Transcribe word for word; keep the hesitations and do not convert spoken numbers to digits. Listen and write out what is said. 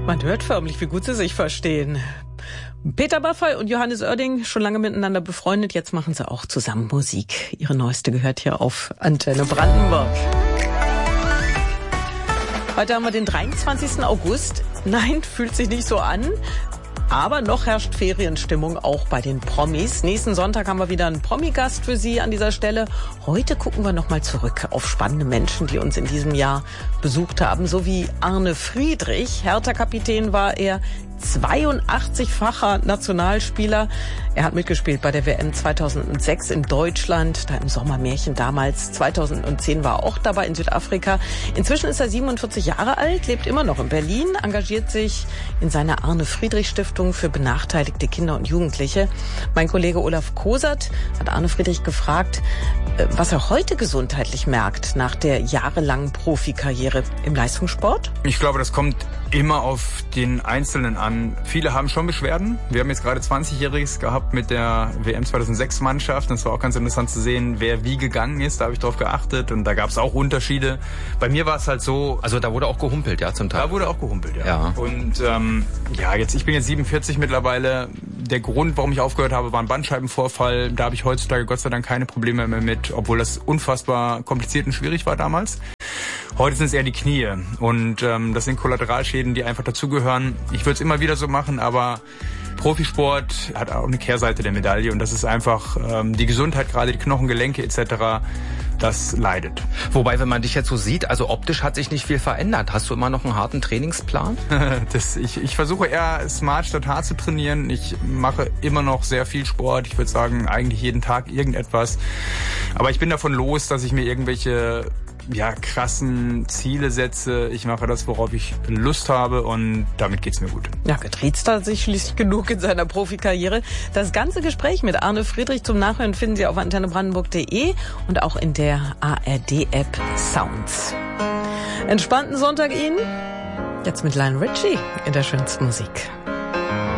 Man hört förmlich, wie gut sie sich verstehen. Peter Maffay und Johannes Oerding, schon lange miteinander befreundet, jetzt machen sie auch zusammen Musik. Ihre neueste gehört hier auf Antenne Brandenburg. Heute haben wir den dreiundzwanzigsten August. Nein, fühlt sich nicht so an. Aber noch herrscht Ferienstimmung auch bei den Promis. Nächsten Sonntag haben wir wieder einen Promi-Gast für Sie an dieser Stelle. Heute gucken wir nochmal zurück auf spannende Menschen, die uns in diesem Jahr besucht haben. So wie Arne Friedrich. Hertha-Kapitän war er, zweiundachtzigfacher Nationalspieler. Er hat mitgespielt bei der W M zweitausendsechs in Deutschland, da im Sommermärchen damals. zweitausendzehn war er auch dabei in Südafrika. Inzwischen ist er siebenundvierzig Jahre alt, lebt immer noch in Berlin, engagiert sich in seiner Arne-Friedrich-Stiftung für benachteiligte Kinder und Jugendliche. Mein Kollege Olaf Kosert hat Arne Friedrich gefragt, was er heute gesundheitlich merkt nach der jahrelangen Profikarriere im Leistungssport. Ich glaube, das kommt immer auf den Einzelnen an. Viele haben schon Beschwerden. Wir haben jetzt gerade zwanzigjähriges gehabt mit der W M zweitausendsechs Mannschaft. Das war auch ganz interessant zu sehen, wer wie gegangen ist. Da habe ich drauf geachtet und da gab es auch Unterschiede. Bei mir war es halt so... Also da wurde auch gehumpelt, ja, zum Teil? Da wurde auch gehumpelt, ja. ja. Und ähm, ja, jetzt ich bin jetzt siebenundvierzig mittlerweile. Der Grund, warum ich aufgehört habe, war ein Bandscheibenvorfall. Da habe ich heutzutage Gott sei Dank keine Probleme mehr mit, obwohl das unfassbar kompliziert und schwierig war damals. Heute sind es eher die Knie und ähm, das sind Kollateralschäden, die einfach dazugehören. Ich würde es immer wieder so machen, aber Profisport hat auch eine Kehrseite der Medaille und das ist einfach ähm, die Gesundheit, gerade die Knochengelenke et cetera, das leidet. Wobei, wenn man dich jetzt so sieht, also optisch hat sich nicht viel verändert. Hast du immer noch einen harten Trainingsplan? das, ich, ich versuche eher smart statt hart zu trainieren. Ich mache immer noch sehr viel Sport. Ich würde sagen, eigentlich jeden Tag irgendetwas. Aber ich bin davon los, dass ich mir irgendwelche ja, krassen Ziele setze. Ich mache das, worauf ich Lust habe und damit geht's mir gut. Ja, getriezt hat sich schließlich genug in seiner Profikarriere. Das ganze Gespräch mit Arne Friedrich zum Nachhören finden Sie auf antenne brandenburg punkt de und auch in der A R D-App Sounds. Entspannten Sonntag Ihnen. Jetzt mit Lionel Richie in der schönsten Musik.